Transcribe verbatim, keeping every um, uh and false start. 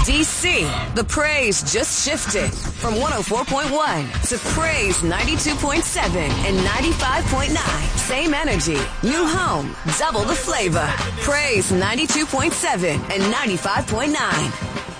D C, the praise just shifted from one oh four point one to Praise ninety-two point seven and ninety-five point nine. Same energy, new home, double the flavor. Praise ninety-two point seven and ninety-five point nine.